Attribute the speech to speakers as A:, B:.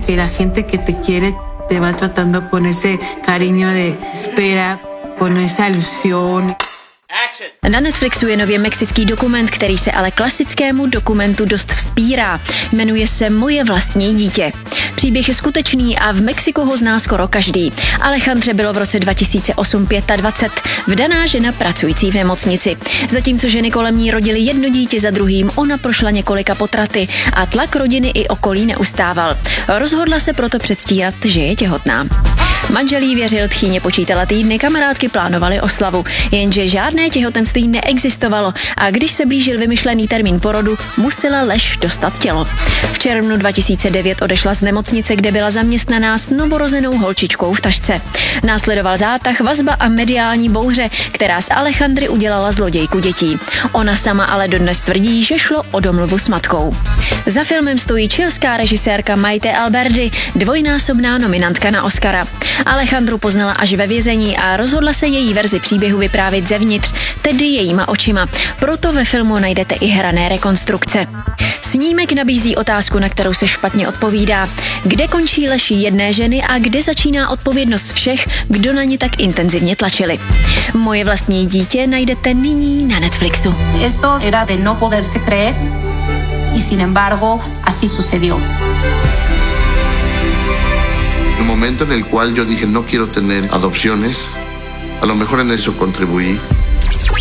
A: que la gente que te quiere te va tratando con ese cariño de espera, con esa ilusión.
B: Na Netflixu je nově mexický dokument, který se ale klasickému dokumentu dost vzpírá. Jmenuje se Moje vlastní dítě. Příběh je skutečný a v Mexiku ho zná skoro každý. Alejandře bylo v roce 2008 25, vdaná žena pracující v nemocnici. Zatímco ženy kolem ní rodily jedno dítě za druhým, ona prošla několika potraty a tlak rodiny i okolí neustával. Rozhodla se proto předstírat, že je těhotná. Manžel jí věřil, tchýně počítala týdny, kamarádky plánovaly oslavu, jenže žádné těhotenství neexistovalo a když se blížil vymyšlený termín porodu, musela lež dostat tělo. V červnu 2009 odešla z nemocnice, kde byla zaměstnaná s novorozenou holčičkou v tašce. Následoval zátah, vazba a mediální bouře, která z Alejandry udělala zlodějku dětí. Ona sama ale dodnes tvrdí, že šlo o domluvu s matkou. Za filmem stojí chilská režisérka Maite Alberdi, dvojnásobná nominantka na Oscara. Alejandru poznala až ve vězení a rozhodla se její verzi příběhu vyprávět zevnitř, tedy jejíma očima. Proto ve filmu najdete i hrané rekonstrukce. Snímek nabízí otázku, na kterou se špatně odpovídá. Kde končí lež jedné ženy a kde začíná odpovědnost všech, kdo na ně tak intenzivně tlačili? Moje vlastní dítě najdete nyní na Netflixu.
C: Esto era de no poderse creer y sin embargo así sucedió.
D: El momento en el cual yo dije no quiero tener adopciones, a lo mejor en eso contribuí.